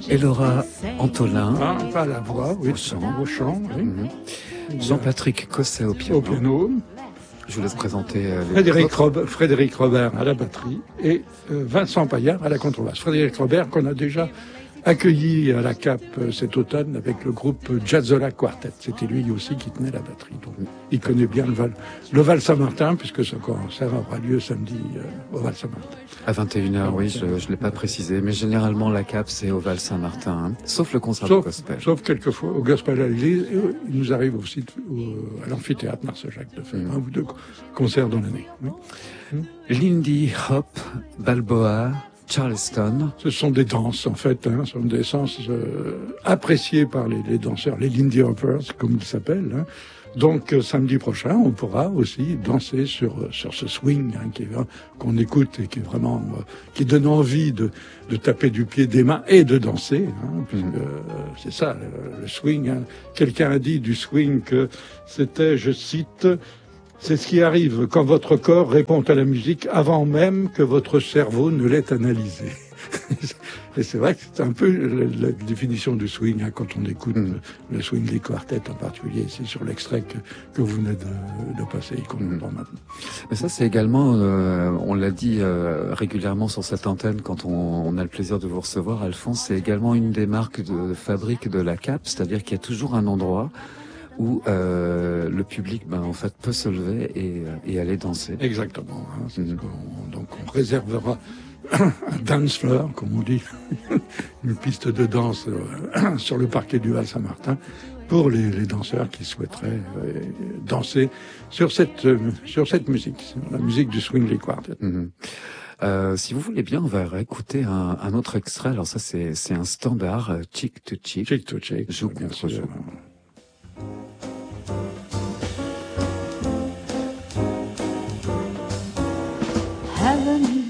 Et Laura Antolin. Ah, pas à la voix, oui, au chant, oui. Jean-Patrick Cosset au piano. Au piano. Je vous laisse présenter Frédéric Robert à la batterie et Vincent Paillard à la contrebasse. Frédéric Robert qu'on a déjà accueilli à la CAP cet automne avec le groupe Jazzola Quartet. C'était lui aussi qui tenait la batterie. Donc, il connaît bien le Val-Saint-Martin puisque ce concert aura lieu samedi au Val-Saint-Martin. À 21h, oui, je ne l'ai pas précisé, mais généralement la CAP c'est au Val-Saint-Martin, hein, sauf le concert de gospel. Sauf quelquefois au gospel à l'église. Il nous arrive aussi à l'amphithéâtre Marceau-Jacques de faire un ou deux concerts dans l'année. Oui. Lindy Hop, Balboa, Charleston. Ce sont des danses, en fait, ce sont des danses appréciées par les danseurs, les Lindy Hoppers, comme ils s'appellent. Donc, samedi prochain, on pourra aussi danser sur ce swing qu'on écoute et qui est vraiment qui donne envie de taper du pied, des mains et de danser. Puisque c'est ça, le swing. Quelqu'un a dit du swing que c'était, je cite, c'est ce qui arrive quand votre corps répond à la musique avant même que votre cerveau ne l'ait analysé. Et c'est vrai que c'est un peu la définition du swing quand on écoute le swing des quartets en particulier. C'est sur l'extrait que vous venez de passer et qu'on entend maintenant. Mais ça, c'est également, on l'a dit régulièrement sur cette antenne quand on a le plaisir de vous recevoir, Alphonse, c'est également une des marques de fabrique de la CAP, c'est-à-dire qu'il y a toujours un endroit où le public, en fait, peut se lever et aller danser. Exactement. Donc on réservera un dance floor, comme on dit, une piste de danse sur le parquet du Val-Saint-Martin pour les danseurs qui souhaiteraient danser sur cette musique, la musique du swing les quartets. Si vous voulez bien, on va réécouter un autre extrait. Alors ça, c'est un standard, Cheek to Cheek. Cheek to Cheek. Joue contre joue. Heaven